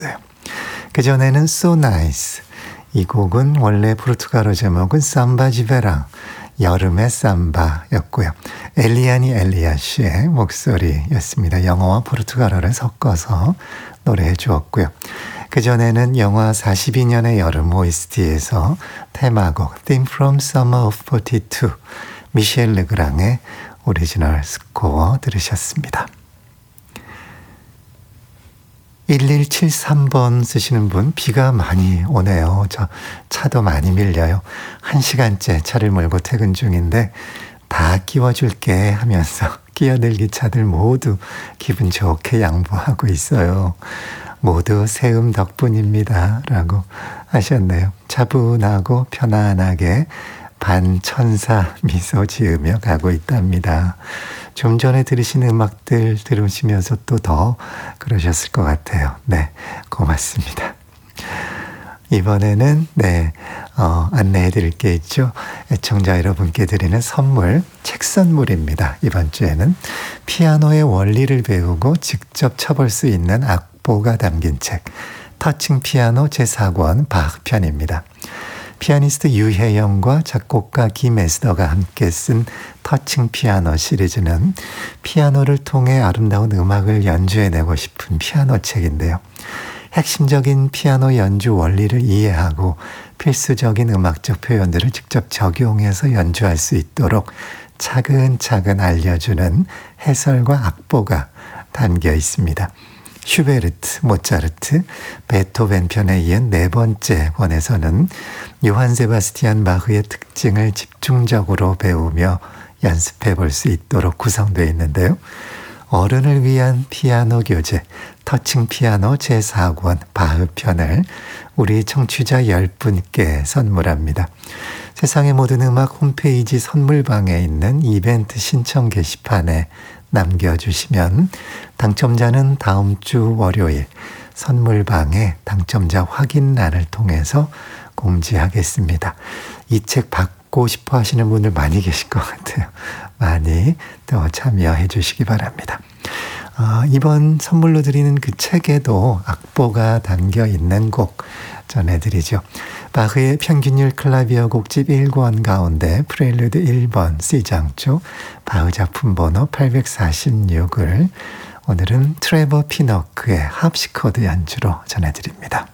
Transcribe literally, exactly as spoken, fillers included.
그전에는 So Nice. 이 곡은 원래 포르투갈어 제목은 삼바 지베랑, 여름의 삼바였고요. 엘리아니 엘리아시의 목소리였습니다. 영어와 포르투갈어를 섞어서 노래해 주었고요. 그전에는 영화 사십이 년의 여름 오에스티에서 테마곡 Theme from Summer of 사십이, 미셸 르그랑의 오리지널 스코어 들으셨습니다. 일일칠삼 번 쓰시는 분, 비가 많이 오네요. 저 차도 많이 밀려요. 한 시간째 차를 몰고 퇴근 중인데 다 끼워줄게 하면서 끼어들기 차들 모두 기분 좋게 양보하고 있어요. 모두 세음 덕분입니다 라고 하셨네요. 차분하고 편안하게 반천사 미소 지으며 가고 있답니다. 좀 전에 들으신 음악들 들으시면서 또 더 그러셨을 것 같아요. 네, 고맙습니다. 이번에는 네 어, 안내해 드릴 게 있죠. 애청자 여러분께 드리는 선물, 책 선물입니다. 이번 주에는 피아노의 원리를 배우고 직접 쳐볼 수 있는 악보가 담긴 책, 터칭 피아노 제사 권 바흐 편입니다. 피아니스트 유혜영과 작곡가 김에스더가 함께 쓴 터칭 피아노 시리즈는 피아노를 통해 아름다운 음악을 연주해내고 싶은 피아노 책인데요. 핵심적인 피아노 연주 원리를 이해하고 필수적인 음악적 표현들을 직접 적용해서 연주할 수 있도록 차근차근 알려주는 해설과 악보가 담겨 있습니다. 슈베르트, 모차르트, 베토벤 편에 이은 네 번째 권에서는 요한 세바스티안 바흐의 특징을 집중적으로 배우며 연습해 볼 수 있도록 구성되어 있는데요. 어른을 위한 피아노 교재, 터칭 피아노 제사 권 바흐 편을 우리 청취자 열 분께 선물합니다. 세상의 모든 음악 홈페이지 선물방에 있는 이벤트 신청 게시판에 남겨주시면 당첨자는 다음 주 월요일 선물방에 당첨자 확인란을 통해서 공지하겠습니다. 이 책 받고 싶어 하시는 분들 많이 계실 것 같아요. 많이 또 참여해 주시기 바랍니다. 어, 이번 선물로 드리는 그 책에도 악보가 담겨 있는 곡 전해드리죠. 바흐의 평균율 클라비어 곡집 일 권 가운데 프렐류드 일 번 C장조 바흐 작품 번호 팔백사십육을 오늘은 트레버 피너크의 합시코드 연주로 전해드립니다.